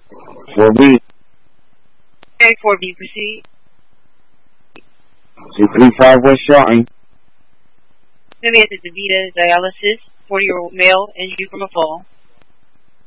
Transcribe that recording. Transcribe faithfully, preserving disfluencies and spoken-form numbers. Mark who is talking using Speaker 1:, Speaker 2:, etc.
Speaker 1: four B.
Speaker 2: Okay, four B, proceed.
Speaker 1: two thirty-five West Charlton.
Speaker 2: Maybe at the DaVita dialysis, forty-year-old male, injury from a fall.